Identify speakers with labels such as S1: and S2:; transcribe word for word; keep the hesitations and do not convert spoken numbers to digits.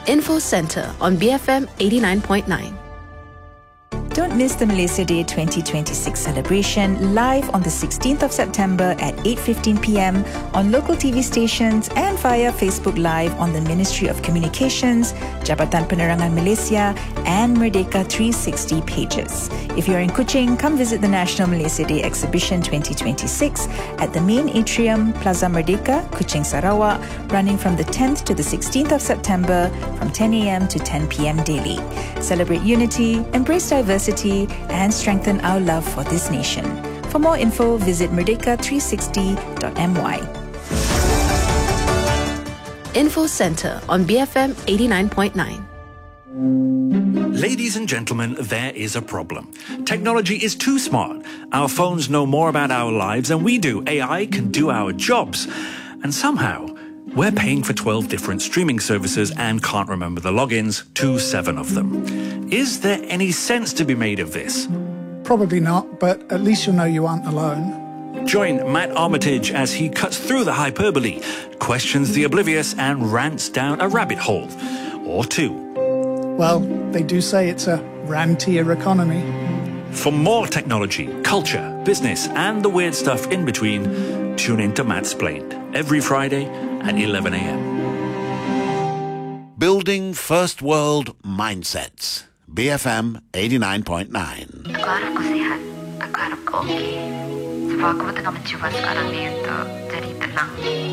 S1: Info Center on B F M eighty-nine point nine.
S2: Don't miss the Malaysia Day twenty twenty-six celebration live on the sixteenth of September at eight fifteen p.m. on local T V stations and via Facebook Live on the Ministry of Communications, Jabatan Penerangan Malaysia and Merdeka three sixty pages. If you're in Kuching, come visit the National Malaysia Day Exhibition twenty twenty-six at the main atrium, Plaza Merdeka, Kuching, Sarawak, running from the tenth to the sixteenth of September from ten a.m. to ten p.m. daily. Celebrate unity, embrace diversity, and strengthen our love for this nation. For more info, visit merdeka three sixty dot m y.
S1: Info Center on B F M eighty-nine point nine.
S3: Ladies and gentlemen, there is a problem. Technology is too smart. Our phones know more about our lives than we do. A I can do our jobs. And somehow, we're paying for twelve different streaming services and can't remember the logins to seven of them. Is there any sense to be made of this?
S4: Probably not, but at least you'll know you aren't alone.
S3: Join Matt Armitage as he cuts through the hyperbole, questions the oblivious, and rants down a rabbit hole. Or two.
S4: Well, they do say it's a rantier economy.
S3: For more technology, culture, business, and the weird stuff in between, tune in to Mattsplained every Friday at eleven a.m.
S5: Building First World Mindsets. B F M eighty-nine point nine.
S6: Aku harap kau sihat. Aku harap kau okey. Sebab aku betul nak mencuba sekarang ni untuk jadi tenang.